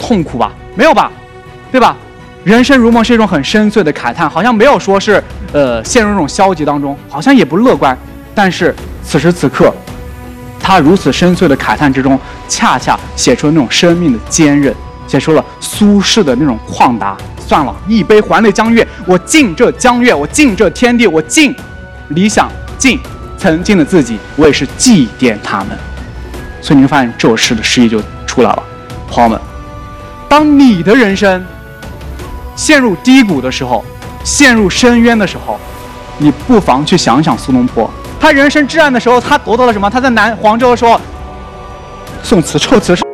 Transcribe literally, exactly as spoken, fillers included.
痛苦吧？没有吧，对吧？人生如梦是一种很深邃的慨叹，好像没有说是呃陷入这种消极当中，好像也不乐观。但是此时此刻，他如此深邃的慨叹之中，恰恰写出了那种生命的坚韧，写出了苏轼的那种旷达。算了，一杯还酹江月，我敬这江月，我敬这天地，我敬理想，敬曾经的自己，我也是祭奠他们。所以你会发现这首诗的诗意就出来了。朋友们，当你的人生陷入低谷的时候，陷入深渊的时候，你不妨去想想苏东坡，他人生至暗的时候，他夺得了什么？他在南黄州的时候，宋词臭词。